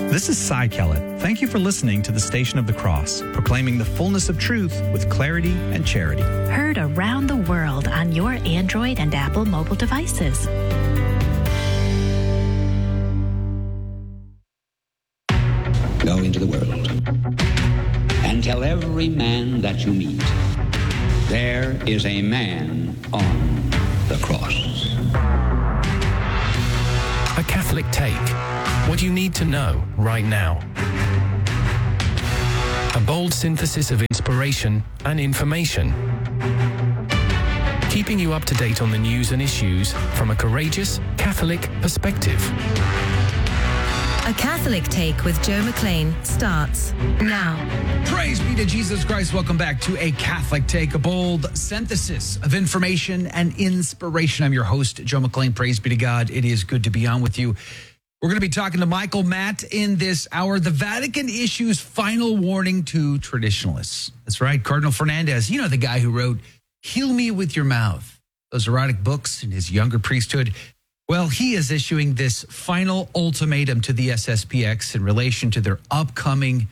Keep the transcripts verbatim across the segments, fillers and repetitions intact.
This is Cy Kellett. Thank you for listening to the Station of the Cross, proclaiming the fullness of truth with clarity and charity. Heard around the world on your Android and Apple mobile devices. Go into the world and tell every man that you meet, there is a man on the cross. A Catholic Take. What you need to know right now. A bold synthesis of inspiration and information. Keeping you up to date on the news and issues from a courageous Catholic perspective. A Catholic Take with Joe McLean starts now. Praise be to Jesus Christ. Welcome back to A Catholic Take, a bold synthesis of information and inspiration. I'm your host, Joe McLean. Praise be to God. It is good to be on with you. We're going to be talking to Michael Matt in this hour. The Vatican issues final warning to traditionalists. That's right. Cardinal Fernandez, you know, the guy who wrote Heal Me With Your Mouth, those erotic books in his younger priesthood. Well, he is issuing this final ultimatum to the S S P X in relation to their upcoming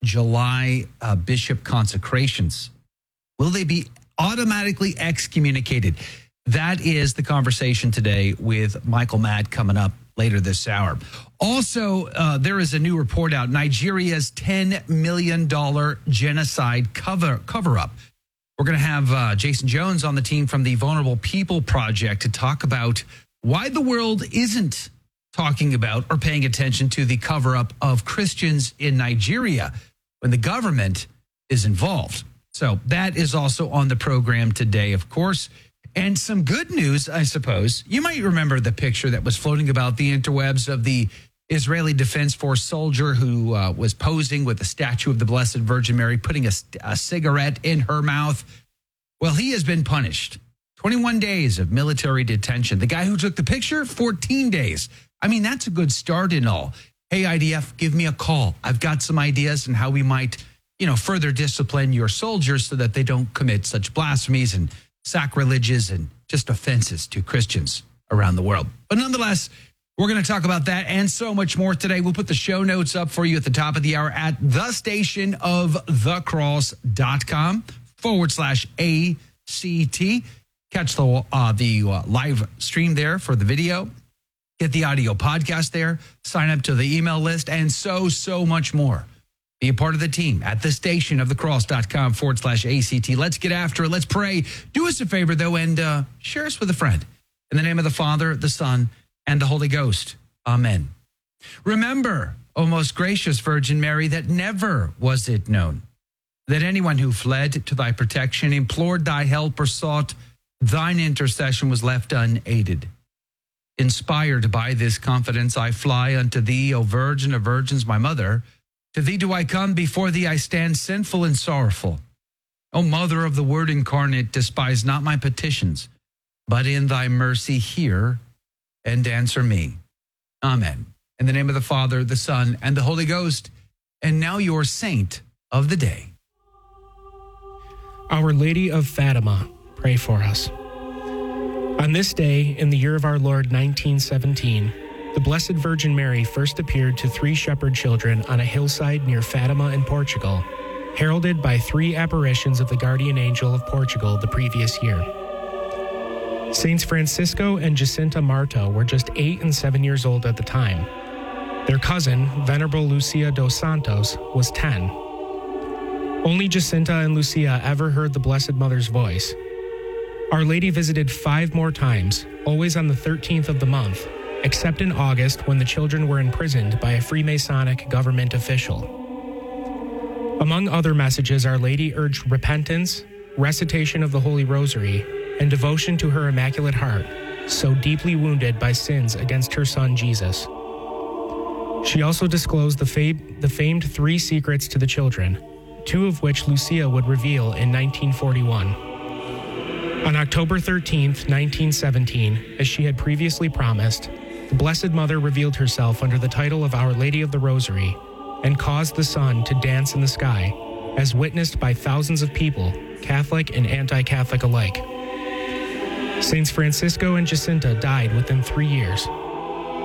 July uh, bishop consecrations. Will they be automatically excommunicated? That is the conversation today with Michael Matt coming up later this hour. Also, uh, there is a new report out, Nigeria's ten million dollars genocide cover, cover-up. We're going to have uh, Jason Jones on the team from the Vulnerable People Project to talk about why the world isn't talking about or paying attention to the cover-up of Christians in Nigeria when the government is involved. So that is also on the program today, of course. And some good news, I suppose. You might remember the picture that was floating about the interwebs of the Israeli Defense Force soldier who uh, was posing with a statue of the Blessed Virgin Mary, putting a, a cigarette in her mouth. Well, he has been punished. twenty-one days of military detention. The guy who took the picture, fourteen days. I mean, that's a good start and all. Hey, I D F, give me a call. I've got some ideas on how we might, you know, further discipline your soldiers so that they don't commit such blasphemies and sacrileges and just offenses to Christians around the world. But nonetheless, we're going to talk about that and so much more today. We'll put the show notes up for you at the top of the hour at the station of the cross dot com forward slash A C T. Catch the, uh, the uh, live stream there for the video. Get the audio podcast there. Sign up to the email list and so, so much more. Be a part of the team at the station of the cross dot com forward slash A C T. Let's get after it. Let's pray. Do us a favor, though, and uh, share us with a friend. In the name of the Father, the Son, and the Holy Ghost. Amen. Remember, O most gracious Virgin Mary, that never was it known that anyone who fled to thy protection, implored thy help, or sought thine intercession was left unaided. Inspired by this confidence, I fly unto thee, O Virgin of Virgins, my mother. To thee do I come, before thee I stand sinful and sorrowful. O Mother of the Word incarnate, despise not my petitions, but in thy mercy hear and answer me. Amen. In the name of the Father, the Son, and the Holy Ghost, and now your saint of the day. Our Lady of Fatima, pray for us. On this day, in the year of our Lord nineteen seventeen, the Blessed Virgin Mary first appeared to three shepherd children on a hillside near Fatima in Portugal, heralded by three apparitions of the guardian angel of Portugal the previous year. Saints Francisco and Jacinta Marto were just eight and seven years old at the time. Their cousin, Venerable Lucia dos Santos, was ten. Only Jacinta and Lucia ever heard the Blessed Mother's voice. Our Lady visited five more times, always on the thirteenth of the month, except in August when the children were imprisoned by a Freemasonic government official. Among other messages, Our Lady urged repentance, recitation of the Holy Rosary, and devotion to her Immaculate Heart, so deeply wounded by sins against her Son Jesus. She also disclosed the, fam- the famed three secrets to the children, two of which Lucia would reveal in nineteen forty-one. On October thirteenth, nineteen seventeen, as she had previously promised, the Blessed Mother revealed herself under the title of Our Lady of the Rosary and caused the sun to dance in the sky, as witnessed by thousands of people, Catholic and anti-Catholic alike. Saints Francisco and Jacinta died within three years.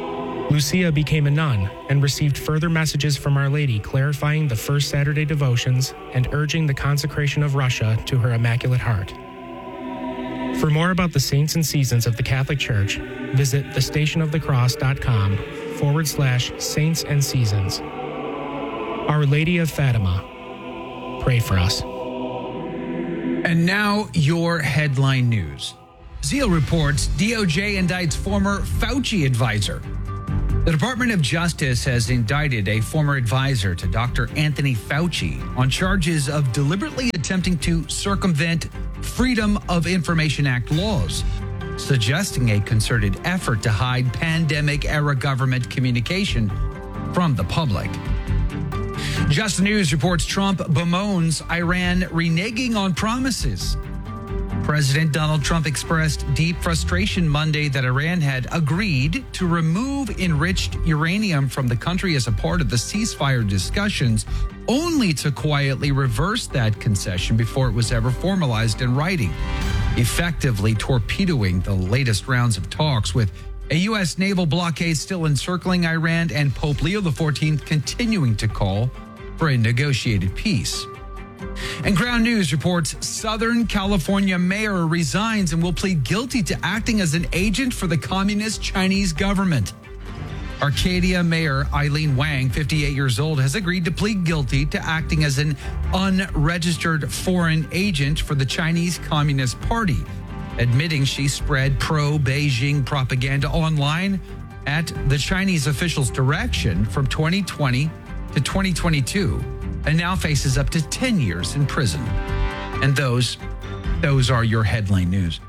Lucia became a nun and received further messages from Our Lady clarifying the first Saturday devotions and urging the consecration of Russia to her Immaculate Heart. For more about the saints and seasons of the Catholic Church, visit thestationofthecross.com forward slash saints and seasons. Our Lady of Fatima, pray for us. And now your headline news. Zeal reports D O J indicts former Fauci advisor. The Department of Justice has indicted a former advisor to Doctor Anthony Fauci on charges of deliberately attempting to circumvent Freedom of Information Act laws, suggesting a concerted effort to hide pandemic-era government communication from the public. Just News reports Trump bemoans Iran reneging on promises. President Donald Trump expressed deep frustration Monday that Iran had agreed to remove enriched uranium from the country as a part of the ceasefire discussions, only to quietly reverse that concession before it was ever formalized in writing, effectively torpedoing the latest rounds of talks, with a U S naval blockade still encircling Iran and Pope Leo the fourteenth continuing to call for a negotiated peace. And Ground News reports Southern California mayor resigns and will plead guilty to acting as an agent for the communist Chinese government. Arcadia Mayor Eileen Wang, fifty-eight years old, has agreed to plead guilty to acting as an unregistered foreign agent for the Chinese Communist Party, admitting she spread pro-Beijing propaganda online at the Chinese officials' direction from twenty twenty to twenty twenty-two. And now faces up to ten years in prison. And those, those are your headline news.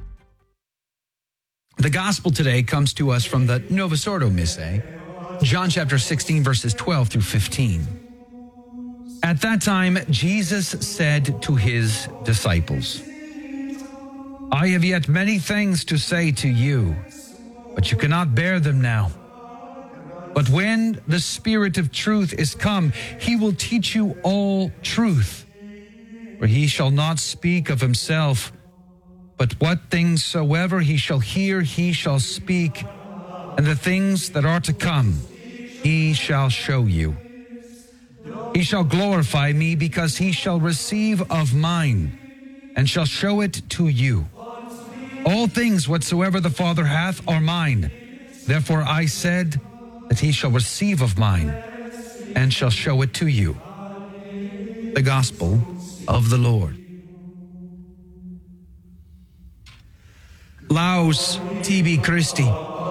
The gospel today comes to us from the Novus Ordo Missae, John chapter sixteen, verses twelve through fifteen. At that time, Jesus said to his disciples, I have yet many things to say to you, but you cannot bear them now. But when the Spirit of truth is come, he will teach you all truth. For he shall not speak of himself, but what things soever he shall hear, he shall speak, and the things that are to come, he shall show you. He shall glorify me, because he shall receive of mine, and shall show it to you. All things whatsoever the Father hath are mine. Therefore I said, that he shall receive of mine, and shall show it to you. The Gospel of the Lord. Laus tibi Christi.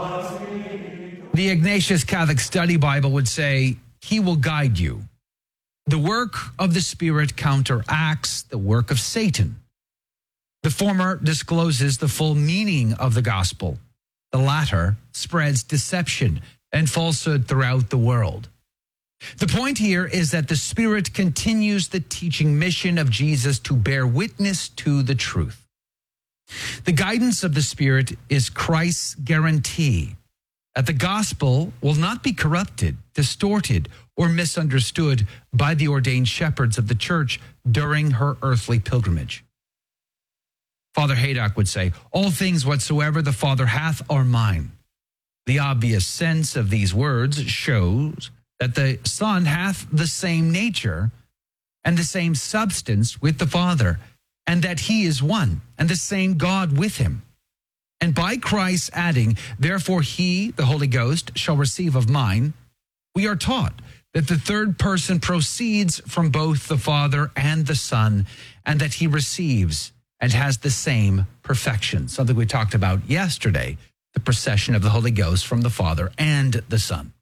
The Ignatius Catholic Study Bible would say, he will guide you. The work of the Spirit counteracts the work of Satan. The former discloses the full meaning of the gospel. The latter spreads deception and falsehood throughout the world. The point here is that the Spirit continues the teaching mission of Jesus to bear witness to the truth. The guidance of the Spirit is Christ's guarantee that the gospel will not be corrupted, distorted, or misunderstood by the ordained shepherds of the church during her earthly pilgrimage. Father Haydock would say, all things whatsoever the Father hath are mine. The obvious sense of these words shows that the Son hath the same nature and the same substance with the Father, and that he is one, and the same God with him. And by Christ adding, therefore he, the Holy Ghost, shall receive of mine, we are taught that the third person proceeds from both the Father and the Son, and that he receives and has the same perfection, something we talked about yesterday, the procession of the Holy Ghost from the Father and the Son.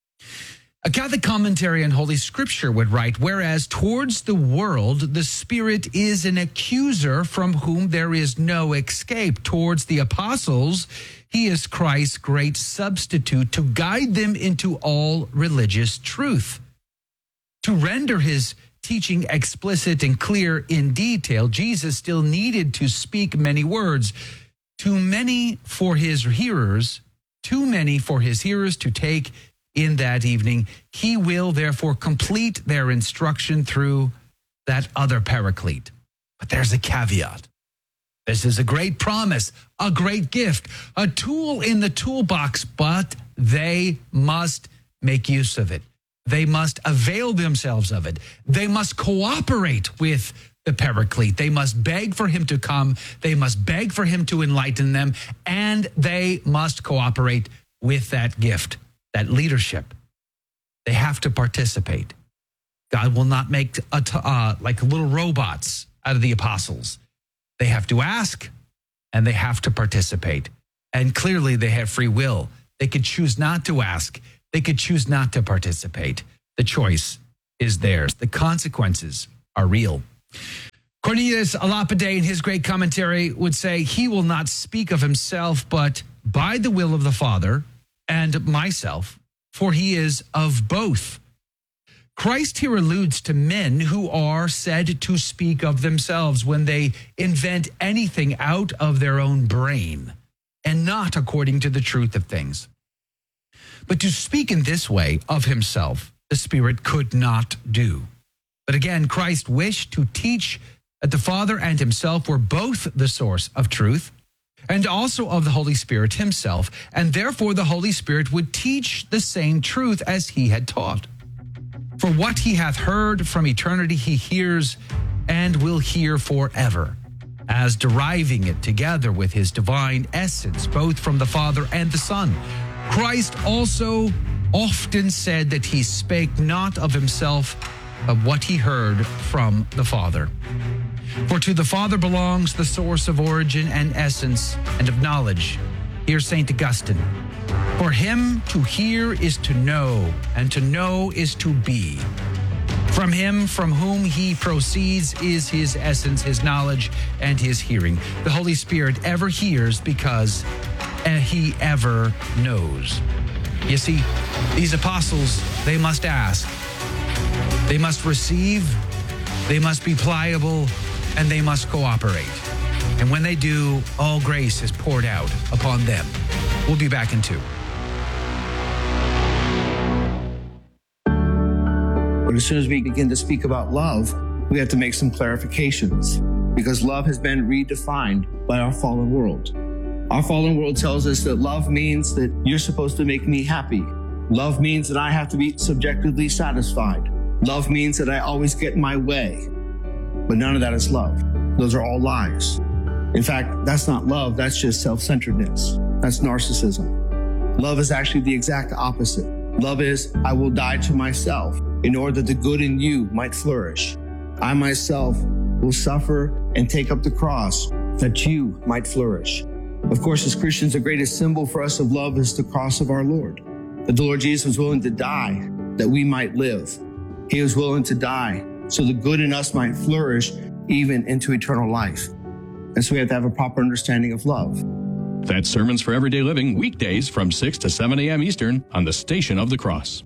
A Catholic commentary on Holy Scripture would write, whereas towards the world the Spirit is an accuser from whom there is no escape, towards the apostles he is Christ's great substitute to guide them into all religious truth. To render his teaching explicit and clear in detail, Jesus still needed to speak many words, too many for his hearers, too many for his hearers to take in that evening. He will therefore complete their instruction through that other paraclete. But there's a caveat. This is a great promise, a great gift, a tool in the toolbox, but they must make use of it. They must avail themselves of it. They must cooperate with the Paraclete. They must beg for him to come. They must beg for him to enlighten them, and they must cooperate with that gift, that leadership. They have to participate. God will not make a t- uh, like little robots out of the apostles. They have to ask, and they have to participate. And clearly they have free will. They could choose not to ask. They could choose not to participate. The choice is theirs. The consequences are real. Cornelius a Lapide, in his great commentary, would say, he will not speak of himself, but by the will of the Father and myself, for he is of both. Christ here alludes to men who are said to speak of themselves when they invent anything out of their own brain and not according to the truth of things. But to speak in this way of himself, the Spirit could not do. But again, Christ wished to teach that the Father and himself were both the source of truth and also of the Holy Spirit himself, and therefore the Holy Spirit would teach the same truth as he had taught. For what he hath heard from eternity, he hears and will hear forever, as deriving it together with his divine essence, both from the Father and the Son. Christ also often said that he spake not of himself, but what he heard from the Father. For to the Father belongs the source of origin and essence and of knowledge. Here's Saint Augustine. For him to hear is to know, and to know is to be. From him from whom he proceeds is his essence, his knowledge, and his hearing. The Holy Spirit ever hears because he ever knows. You see, these apostles, they must ask. They must receive, they must be pliable, and they must cooperate. And when they do, all grace is poured out upon them. We'll be back in two. But as soon as we begin to speak about love, we have to make some clarifications, because love has been redefined by our fallen world. Our fallen world tells us that love means that you're supposed to make me happy. Love means that I have to be subjectively satisfied. Love means that I always get my way. But none of that is love. Those are all lies. In fact, that's not love. That's just self-centeredness. That's narcissism. Love is actually the exact opposite. Love is, I will die to myself in order that the good in you might flourish. I myself will suffer and take up the cross that you might flourish. Of course, as Christians, the greatest symbol for us of love is the cross of our Lord. That the Lord Jesus was willing to die that we might live. He was willing to die so the good in us might flourish even into eternal life. And so we have to have a proper understanding of love. That's Sermons for Everyday Living, weekdays from six to seven a.m. Eastern on the Station of the Cross.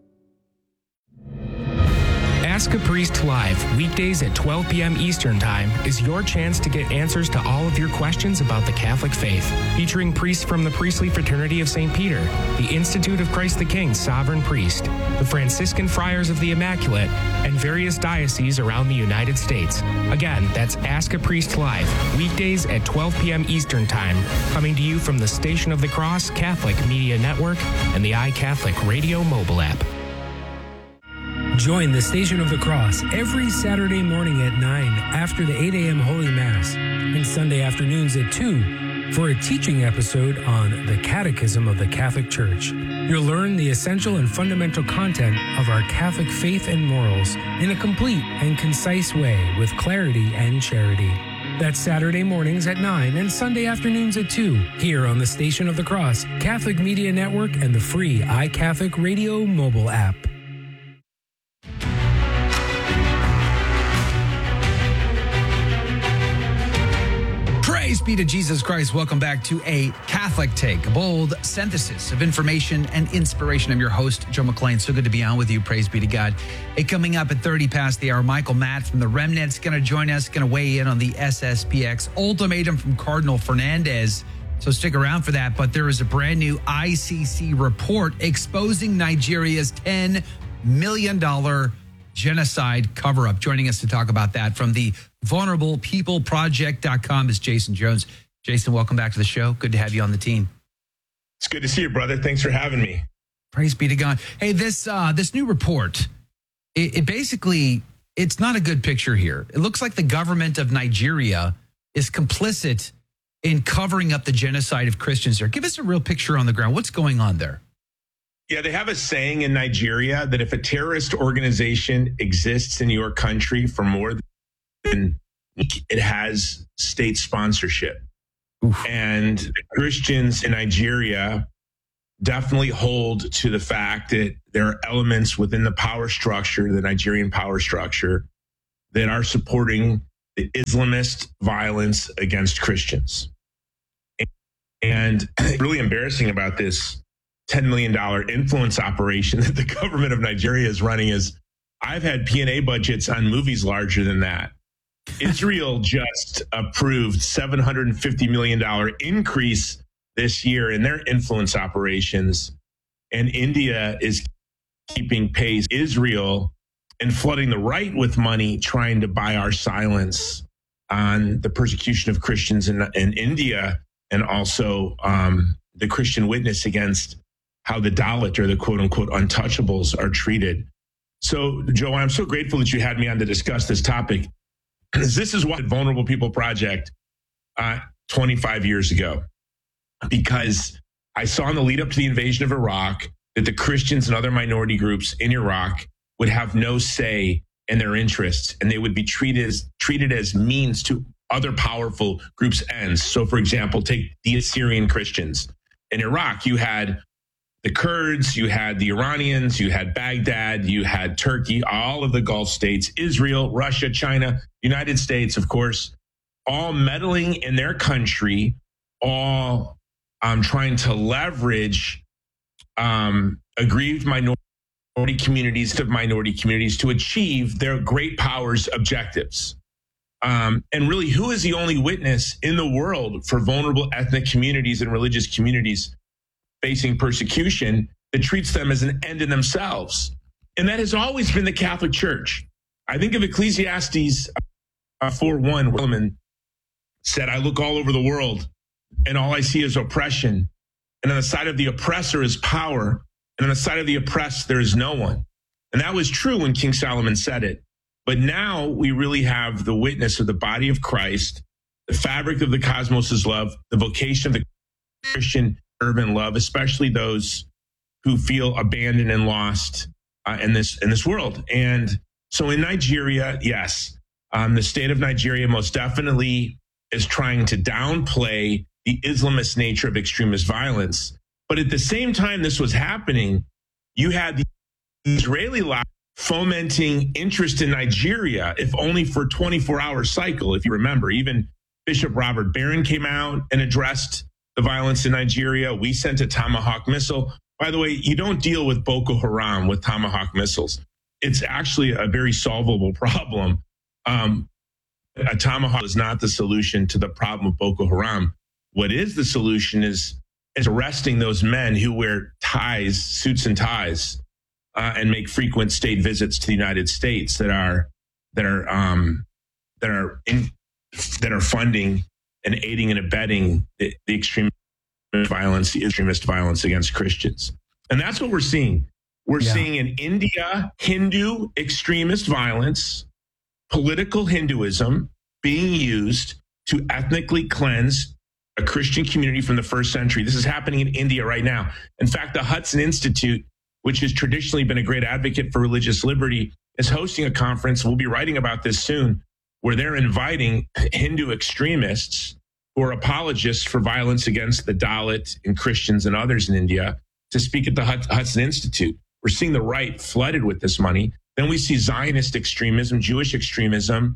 Ask a Priest Live, weekdays at twelve p.m. Eastern Time, is your chance to get answers to all of your questions about the Catholic faith. Featuring priests from the Priestly Fraternity of Saint Peter, the Institute of Christ the King Sovereign Priest, the Franciscan Friars of the Immaculate, and various dioceses around the United States. Again, that's Ask a Priest Live, weekdays at twelve p.m. Eastern Time, coming to you from the Station of the Cross Catholic Media Network and the iCatholic Radio mobile app. Join the Station of the Cross every Saturday morning at nine after the eight a.m. Holy Mass and Sunday afternoons at two for a teaching episode on the Catechism of the Catholic Church. You'll learn the essential and fundamental content of our Catholic faith and morals in a complete and concise way with clarity and charity. That's Saturday mornings at nine and Sunday afternoons at two here on the Station of the Cross, Catholic Media Network, and the free iCatholic Radio mobile app. Praise be to Jesus Christ. Welcome back to A Catholic Take, a bold synthesis of information and inspiration. I'm your host, Joe McClain. So good to be on with you. Praise be to God. Hey, coming up at thirty past the hour, Michael Matt from the Remnant's going to join us, going to weigh in on the S S P X ultimatum from Cardinal Fernandez. So stick around for that. But there is a brand new I C C report exposing Nigeria's ten million dollars genocide cover-up. Joining us to talk about that from the vulnerable people project dot com is Jason Jones. Jason, welcome back to the show. Good to have you on the team. It's good to see you, brother. Thanks for having me. Praise be to God. Hey, this uh, this new report, it, it basically, it's not a good picture here. It looks like the government of Nigeria is complicit in covering up the genocide of Christians there. Give us a real picture on the ground. What's going on there? Yeah, they have a saying in Nigeria that if a terrorist organization exists in your country for more than it has state sponsorship. Oof. And Christians in Nigeria definitely hold to the fact that there are elements within the power structure, the Nigerian power structure, that are supporting the Islamist violence against Christians. And really embarrassing about this ten million dollars influence operation that the government of Nigeria is running is I've had P and A budgets on movies larger than that. Israel just approved seven hundred fifty million dollars increase this year in their influence operations. And India is keeping pace. Israel and flooding the right with money, trying to buy our silence on the persecution of Christians in, in India, and also um, the Christian witness against how the Dalit, or the quote unquote untouchables, are treated. So, Joe, I'm so grateful that you had me on to discuss this topic. This is what Vulnerable People Project uh, twenty-five years ago, because I saw in the lead up to the invasion of Iraq that the Christians and other minority groups in Iraq would have no say in their interests, and they would be treated as, treated as means to other powerful groups' ends. So, for example, take the Assyrian Christians. In Iraq, you had the Kurds, you had the Iranians, you had Baghdad, you had Turkey, all of the Gulf states, Israel, Russia, China, United States, of course, all meddling in their country, all um, trying to leverage um, aggrieved minority communities to minority communities to achieve their great powers' objectives. Um, and really, who is the only witness in the world for vulnerable ethnic communities and religious communities facing persecution that treats them as an end in themselves? And that has always been the Catholic Church. I think of Ecclesiastes uh, four one, where Solomon said, I look all over the world and all I see is oppression. And on the side of the oppressor is power. And on the side of the oppressed, there is no one. And that was true when King Solomon said it. But now we really have the witness of the body of Christ, the fabric of the cosmos' love, the vocation of the Christian urban love, especially those who feel abandoned and lost uh, in this in this world. And so in Nigeria, yes, um, the state of Nigeria most definitely is trying to downplay the Islamist nature of extremist violence. But at the same time this was happening, you had the Israeli lobby fomenting interest in Nigeria, if only for a twenty-four hour cycle. If you remember, even Bishop Robert Barron came out and addressed the violence in Nigeria. We sent a Tomahawk missile. By the way, you don't deal with Boko Haram with Tomahawk missiles. It's actually a very solvable problem. Um, a Tomahawk is not the solution to the problem of Boko Haram. What is the solution is, is arresting those men who wear ties, suits and ties, uh, and make frequent state visits to the United States that are that are um, that are in, that are funding and aiding and abetting the, the extreme violence, the extremist violence against Christians. And that's what we're seeing. We're yeah. seeing in India, Hindu extremist violence, political Hinduism being used to ethnically cleanse a Christian community from the first century. This is happening in India right now. In fact, the Hudson Institute, which has traditionally been a great advocate for religious liberty, is hosting a conference. We'll be writing about this soon, where they're inviting Hindu extremists who are apologists for violence against the Dalit and Christians and others in India to speak at the Hudson Institute. We're seeing the right flooded with this money. Then we see Zionist extremism, Jewish extremism,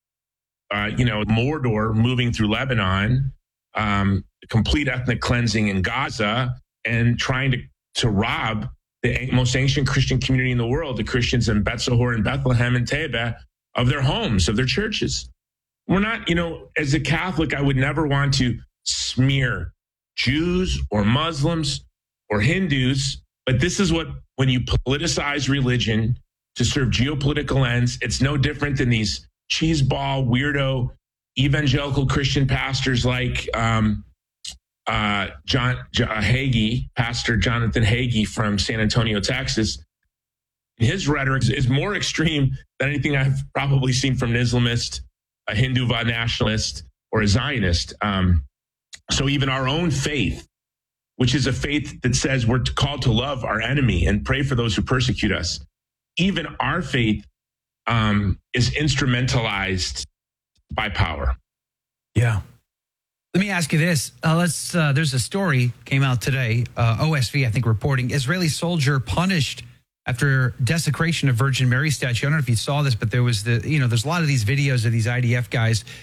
uh, you know, Mordor moving through Lebanon, um, complete ethnic cleansing in Gaza, and trying to, to rob the most ancient Christian community in the world, the Christians in Bethsahor and Bethlehem and Teba, of their homes, of their churches. We're not, you know, as a Catholic, I would never want to smear Jews or Muslims or Hindus, but this is what, when you politicize religion to serve geopolitical ends, it's no different than these cheeseball, weirdo, evangelical Christian pastors like um, uh, John, John Hagee, Pastor Jonathan Hagee from San Antonio, Texas. His rhetoric is more extreme than anything I've probably seen from an Islamist, a Hindu nationalist, or a Zionist. Um, so even our own faith, which is a faith that says we're called to love our enemy and pray for those who persecute us, even our faith um, is instrumentalized by power. Yeah. Let me ask you this. Uh, let's. Uh, there's a story came out today. Uh, O S V, I think, reporting Israeli soldier punished after desecration of Virgin Mary statue. I don't know if you saw this, but there was the, you know, there's a lot of these videos of these I D F guys